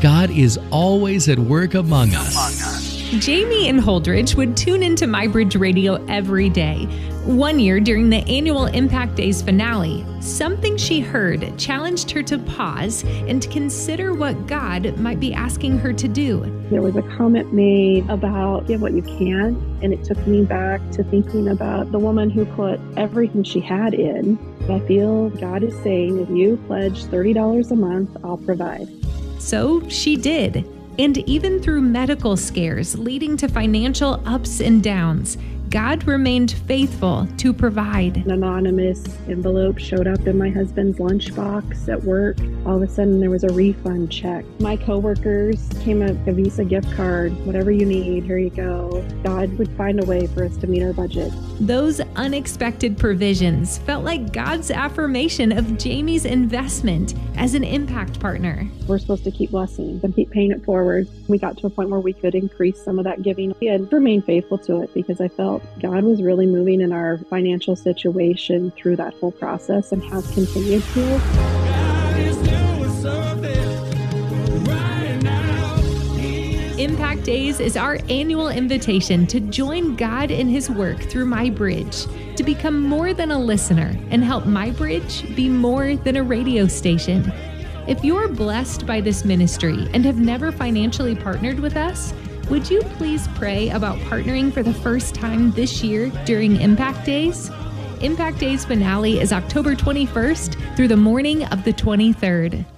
God is always at work among us. Jamie and Holdridge would tune into MyBridge Radio every day. One year during the annual Impact Days finale, something she heard challenged her to pause and consider what God might be asking her to do. There was a comment made about give what you can, and it took me back to thinking about the woman who put everything she had in. I feel God is saying, if you pledge $30 a month, I'll provide. So she did. And even through medical scares leading to financial ups and downs, God remained faithful to provide. An anonymous envelope showed up in my husband's lunchbox at work. All of a sudden, there was a refund check. My coworkers came a Visa gift card. Whatever you need, here you go. God would find a way for us to meet our budget. Those unexpected provisions felt like God's affirmation of Jamie's investment as an impact partner. We're supposed to keep blessing and keep paying it forward. We got to a point where we could increase some of that giving and remain faithful to it because I felt God was really moving in our financial situation through that whole process and has continued to. Impact Days is our annual invitation to join God in His work through MyBridge, to become more than a listener and help MyBridge be more than a radio station. If you're blessed by this ministry and have never financially partnered with us, would you please pray about partnering for the first time this year during Impact Days? Impact Days finale is October 21st through the morning of the 23rd.